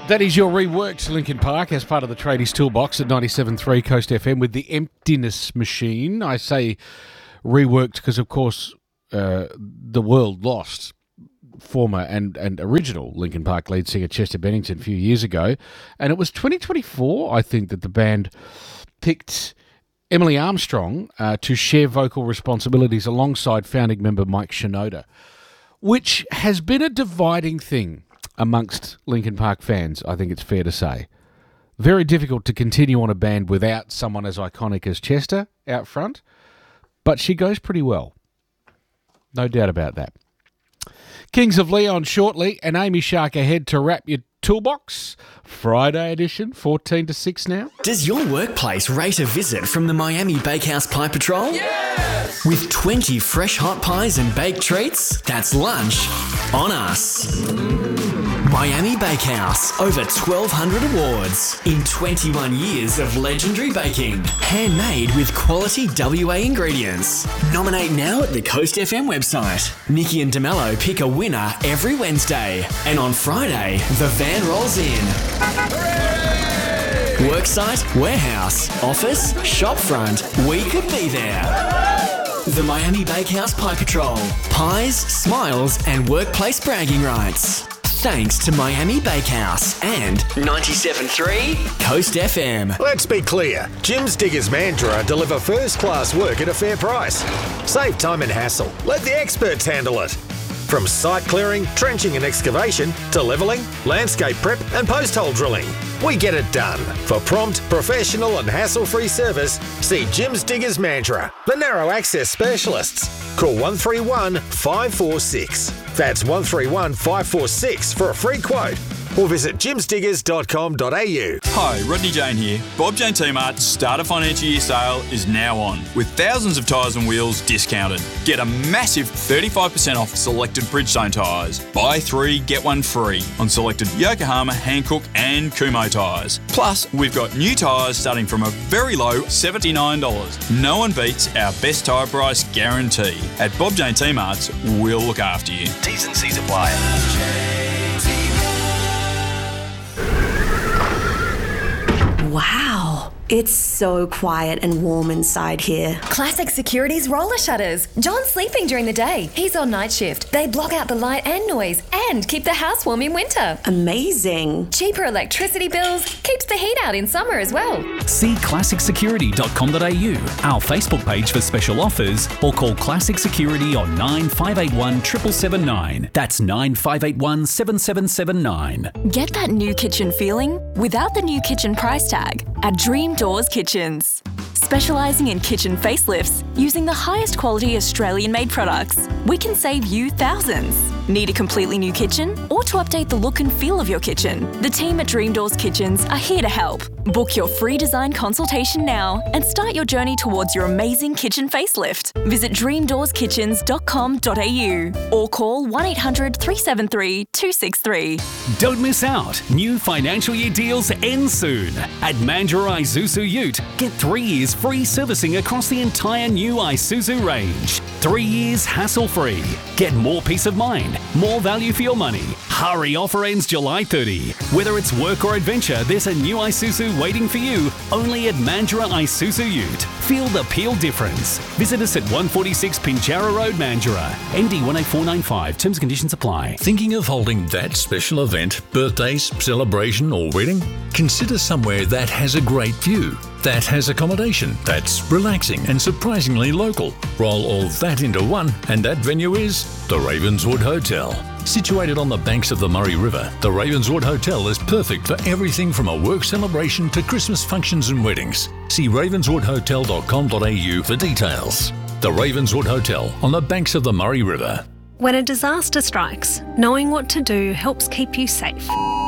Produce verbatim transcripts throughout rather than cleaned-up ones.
That is your reworked Linkin Park as part of the Tradies Toolbox at ninety-seven point three Coast F M with the Emptiness Machine. I say reworked because, of course, uh, the world lost former and, and original Linkin Park lead singer Chester Bennington a few years ago. And it was twenty twenty-four, I think, that the band picked Emily Armstrong uh, to share vocal responsibilities alongside founding member Mike Shinoda, which has been a dividing thing amongst Linkin Park fans, I think it's fair to say. Very difficult to continue on a band without someone as iconic as Chester out front, but she goes pretty well. No doubt about that. Kings of Leon shortly, and Amy Shark ahead to wrap your toolbox. Friday edition, fourteen to six now. Does your workplace rate a visit from the Miami Bakehouse Pie Patrol? Yes! With twenty fresh hot pies and baked treats, that's lunch on us. Miami Bakehouse, over twelve hundred awards in twenty-one years of legendary baking. Handmade with quality W A ingredients. Nominate now at the Coast F M website. Nikki and DeMello pick a winner every Wednesday. And on Friday, the van rolls in. Hooray! Worksite, warehouse, office, shopfront, we could be there. The Miami Bakehouse Pie Patrol. Pies, smiles, and workplace bragging rights. Thanks to Miami Bakehouse and ninety-seven point three Coast F M. Let's be clear. Jim's Diggers Mandurah deliver first-class work at a fair price. Save time and hassle. Let the experts handle it. From site clearing, trenching and excavation to levelling, landscape prep and post-hole drilling. We get it done. For prompt, professional and hassle-free service, see Jim's Diggers Mandurah, the narrow access specialists. Call one three one, five four six. That's one three one, five four six for a free quote. Or visit jims diggers dot com dot a u. Hi, Rodney Jane here. Bob Jane T-Mart's Starter Financial Year sale is now on, with thousands of tyres and wheels discounted. Get a massive thirty-five percent off selected Bridgestone tyres. Buy three, get one free on selected Yokohama, Hankook and Kumho tyres. Plus, we've got new tyres starting from a very low seventy-nine dollars. No one beats our best tyre price guarantee. At Bob Jane T-Mart's, we'll look after you. T's and C's apply. Wow, it's so quiet and warm inside here. Classic Security's roller shutters. John's sleeping during the day. He's on night shift. They block out the light and noise and keep the house warm in winter. Amazing. Cheaper electricity bills, keeps the heat out in summer as well. See classic security dot com dot a u, our Facebook page for special offers, or call Classic Security on nine five eight one, seven seven seven nine. That's nine five eight one, seven seven seven nine. Get that new kitchen feeling without the new kitchen price tag at Dream Doors Kitchens. Specialising in kitchen facelifts using the highest quality Australian-made products, we can save you thousands. Need a completely new kitchen or to update the look and feel of your kitchen? The team at Dream Doors Kitchens are here to help. Book your free design consultation now and start your journey towards your amazing kitchen facelift. Visit dream doors kitchens dot com dot a u or call one eight hundred, three seven three, two six three. Don't miss out. New financial year deals end soon. At Mandurah Isuzu Ute, get three years free servicing across the entire new Isuzu range. Three years hassle-free. Get more peace of mind, more value for your money. Hurry, offer ends July thirtieth. Whether it's work or adventure, there's a new Isuzu waiting for you only at Mandurah Isuzu Ute. Feel the Peel difference. Visit us at one forty-six Pinjarra Road, Mandurah. N D one eight four nine five. Terms and conditions apply. Thinking of holding that special event, birthdays, celebration or wedding? Consider somewhere that has a great view, that has accommodation, that's relaxing and surprisingly local. Roll all that into one and that venue is the Ravenswood Hotel. Situated on the banks of the Murray River, the Ravenswood Hotel is perfect for everything from a work celebration to Christmas functions and weddings. See ravenswood hotel dot com dot a u for details. The Ravenswood Hotel on the banks of the Murray River. When a disaster strikes, knowing what to do helps keep you safe.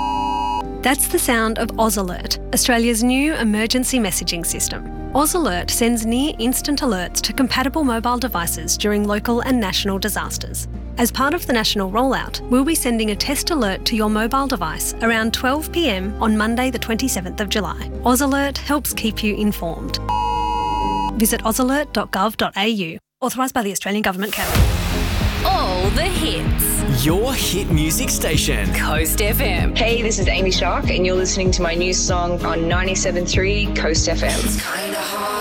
That's the sound of Oz Alert, Australia's new emergency messaging system. Oz Alert sends near-instant alerts to compatible mobile devices during local and national disasters. As part of the national rollout, we'll be sending a test alert to your mobile device around twelve p m on Monday the twenty-seventh of July. Oz Alert helps keep you informed. Visit oz alert dot gov dot a u. Authorised by the Australian Government, Canada. All the hits. Your hit music station. Coast F M. Hey, this is Amy Shark, and you're listening to my new song on ninety-seven point three Coast F M. It's kinda hard.